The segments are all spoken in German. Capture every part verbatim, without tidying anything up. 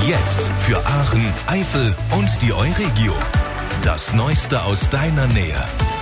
Jetzt für Aachen, Eifel und die Euregio. Das Neueste aus deiner Nähe.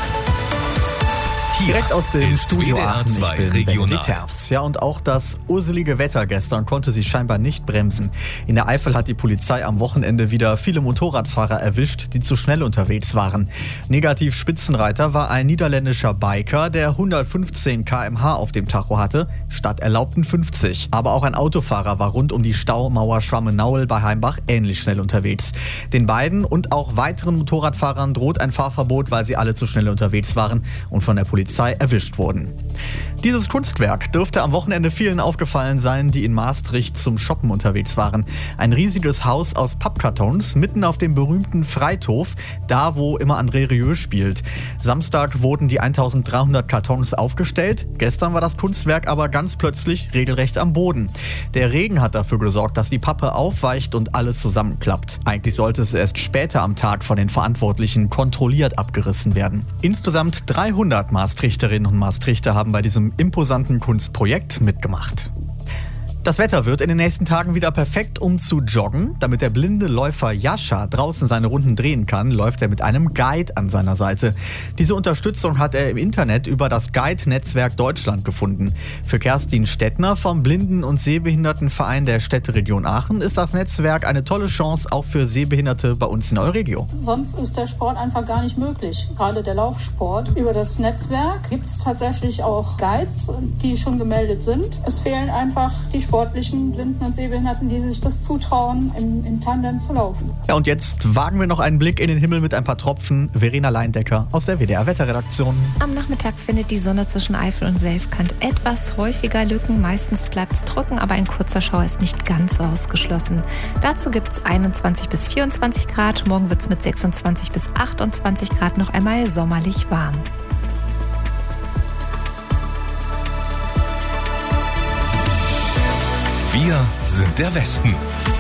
Hier Direkt aus dem ist Studio W D R Aachen. zwei Ich bin Regional. Benedikt Herbst. Ja, und auch das urselige Wetter gestern konnte sich scheinbar nicht bremsen. In der Eifel hat die Polizei am Wochenende wieder viele Motorradfahrer erwischt, die zu schnell unterwegs waren. Negativ Spitzenreiter war ein niederländischer Biker, der hundertfünfzehn Kilometer pro Stunde auf dem Tacho hatte, statt erlaubten fünfzig. Aber auch ein Autofahrer war rund um die Staumauer Schwammenau bei Heimbach ähnlich schnell unterwegs. Den beiden und auch weiteren Motorradfahrern droht ein Fahrverbot, weil sie alle zu schnell unterwegs waren und von der Polizei erwischt wurden. Dieses Kunstwerk dürfte am Wochenende vielen aufgefallen sein, die in Maastricht zum Shoppen unterwegs waren. Ein riesiges Haus aus Pappkartons mitten auf dem berühmten Freithof, da wo immer André Rieu spielt. Samstag wurden die eintausenddreihundert Kartons aufgestellt. Gestern war das Kunstwerk aber ganz plötzlich regelrecht am Boden. Der Regen hat dafür gesorgt, dass die Pappe aufweicht und alles zusammenklappt. Eigentlich sollte es erst später am Tag von den Verantwortlichen kontrolliert abgerissen werden. Insgesamt dreihundert Maastrichterinnen und Maastrichter haben bei diesem imposanten Kunstprojekt mitgemacht. Das Wetter wird in den nächsten Tagen wieder perfekt, um zu joggen. Damit der blinde Läufer Jascha draußen seine Runden drehen kann, läuft er mit einem Guide an seiner Seite. Diese Unterstützung hat er im Internet über das Guide-Netzwerk Deutschland gefunden. Für Kerstin Stettner vom Blinden- und Sehbehindertenverein der Städteregion Aachen ist das Netzwerk eine tolle Chance, auch für Sehbehinderte bei uns in der Euregio. Sonst ist der Sport einfach gar nicht möglich, gerade der Laufsport. Über das Netzwerk gibt es tatsächlich auch Guides, die schon gemeldet sind. Es fehlen einfach die sportlichen Blinden und Sehbehinderten, die sich das zutrauen, im, im Tandem zu laufen. Ja, und jetzt wagen wir noch einen Blick in den Himmel mit ein paar Tropfen. Verena Leindecker aus der W D R-Wetterredaktion. Am Nachmittag findet die Sonne zwischen Eifel und Selfkant etwas häufiger Lücken. Meistens bleibt es trocken, aber ein kurzer Schauer ist nicht ganz ausgeschlossen. Dazu gibt es einundzwanzig bis vierundzwanzig Grad. Morgen wird es mit sechsundzwanzig bis achtundzwanzig Grad noch einmal sommerlich warm. Wir sind der Westen.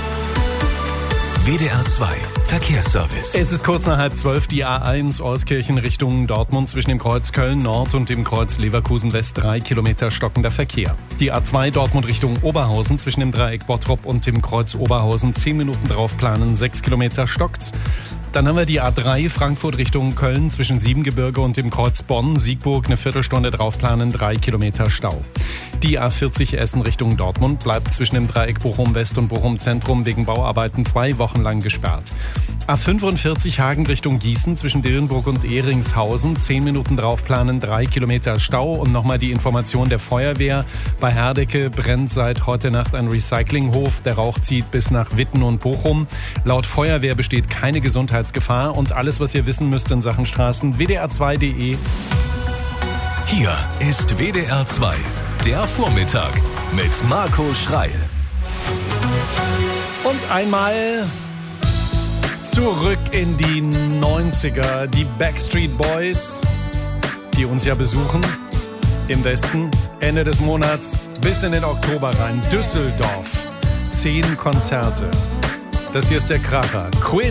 W D R zwei Verkehrsservice. Es ist kurz nach halb zwölf, die A eins Euskirchen Richtung Dortmund zwischen dem Kreuz Köln Nord und dem Kreuz Leverkusen West drei Kilometer stockender Verkehr. Die A zwei Dortmund Richtung Oberhausen zwischen dem Dreieck Bottrop und dem Kreuz Oberhausen zehn Minuten draufplanen, sechs Kilometer stockt's. Dann haben wir die A drei Frankfurt Richtung Köln zwischen Siebengebirge und dem Kreuz Bonn-Siegburg eine Viertelstunde draufplanen, drei Kilometer Stau. Die A vierzig Essen Richtung Dortmund bleibt zwischen dem Dreieck Bochum West und Bochum Zentrum wegen Bauarbeiten zwei Wochen lang gesperrt. A fünfundvierzig Hagen Richtung Gießen zwischen Dillenburg und Ehringshausen, zehn Minuten draufplanen, drei Kilometer Stau. Und nochmal die Information der Feuerwehr. Bei Herdecke brennt seit heute Nacht ein Recyclinghof. Der Rauch zieht bis nach Witten und Bochum. Laut Feuerwehr besteht keine Gesundheitsgefahr. Und alles, was ihr wissen müsst in Sachen Straßen, w d r zwei punkt d e. Hier ist W D R zwei, der Vormittag mit Marco Schreil. Und einmal zurück in die neunziger. Die Backstreet Boys, die uns ja besuchen im Westen. Ende des Monats bis in den Oktober rein. Düsseldorf. Zehn Konzerte. Das hier ist der Kracher. Quit.